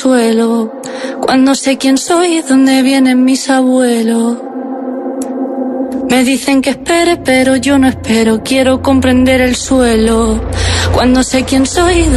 consuelo. Cuando sé quién soy, dónde vienen mis abuelos. Me dicen que espere, pero yo no espero. Quiero comprender el suelo. Cuando sé quién soy,